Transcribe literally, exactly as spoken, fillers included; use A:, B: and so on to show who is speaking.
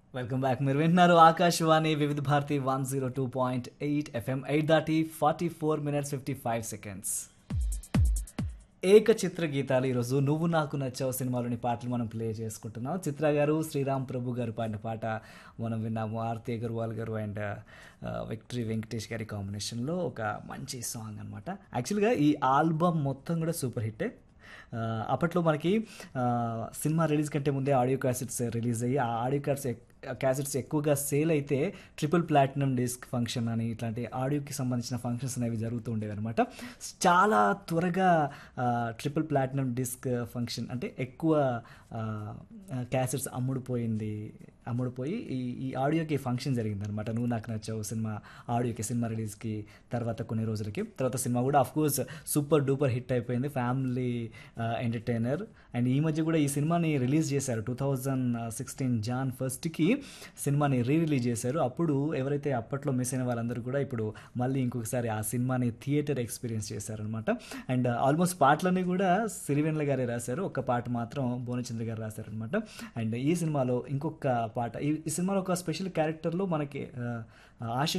A: Welcome back. మీరు వింటున్నారు ఆకాశవాణి వివిధ Bharati one zero two point eight FM eight దాటి forty four minutes fifty five seconds. ఏక చిత్ర గీతాలు ఈరోజు నువ్వు నాకు నచ్చావు సినిమాలోని పాటలు మనం ప్లే చేసుకుంటున్నాం. చిత్ర గారు, శ్రీరామ్ ప్రభు గారు పాడిన పాట మనం విన్నాము. ఆర్తి అగర్వాల్ గారు అండ్ విక్టరీ వెంకటేష్ గారి కాంబినేషన్లో ఒక మంచి సాంగ్ అనమాట. యాక్చువల్గా ఈ ఆల్బమ్ మొత్తం కూడా సూపర్ హిట్టే. ఆ, అప్పట్లో మనకి ఆ, సినిమా రిలీజ్ కంటే ముందే ఆడియో క్యాసెట్స్ రిలీజ్ అయ్యి ఆ ఆడియో క్యాసెట్స్ క్యాసెట్స్ ఎక్కువగా సేల్ అయితే ట్రిపుల్ ప్లాటినం డిస్క్ ఫంక్షన్ అని ఇట్లాంటి ఆడియోకి సంబంధించిన ఫంక్షన్స్ అనేవి జరుగుతూ ఉండేవి అనమాట. చాలా త్వరగా ట్రిపుల్ ప్లాటినం డిస్క్ ఫంక్షన్ అంటే ఎక్కువ క్యాసెట్స్ అమ్ముడుపోయింది అమ్ముడుపోయి ఈ ఈ ఆడియోకి ఫంక్షన్ జరిగింది అనమాట. నువ్వు నాకు నచ్చావు సినిమా ఆడియోకి సినిమా రిలీజ్కి తర్వాత కొన్ని రోజులకి తర్వాత సినిమా కూడా of course super duper hit అయిపోయింది. Family entertainer. అండ్ ఈ మధ్య కూడా ఈ సినిమాని రిలీజ్ చేశారు టూ థౌజండ్ సిక్స్టీన్ జాన్ ఫస్ట్కి సినిమాని రీ రిలీజ్ చేశారు. అప్పుడు ఎవరైతే అప్పట్లో మిస్ అయిన వాళ్ళందరూ కూడా ఇప్పుడు మళ్ళీ ఇంకొకసారి ఆ సినిమాని థియేటర్ ఎక్స్పీరియన్స్ చేశారనమాట. అండ్ ఆల్మోస్ట్ పాటలన్నీ కూడా సిరివెన్నెల గారే రాశారు, ఒక్క పాట మాత్రం భువనచంద్ర గారు రాశారనమాట. అండ్ ఈ సినిమాలో ఇంకొక పాట ఈ ఈ సినిమాలో ఒక స్పెషల్ క్యారెక్టర్లో మనకి ఆశ